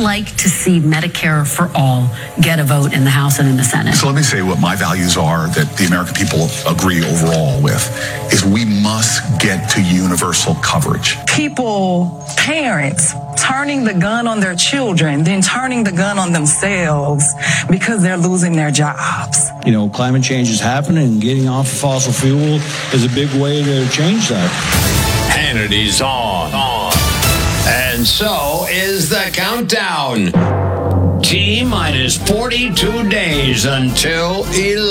like to see Medicare for all get a vote in the House and in the Senate. So let me say what my values are that the American people agree overall with, is we must get to universal coverage. People, parents, turning the gun on their children, then turning the gun on themselves because they're losing their jobs. You know, climate change is happening, and getting off of fossil fuel is a big way to change that. Hannity's on. And so is the countdown. T-minus 42 days until 11.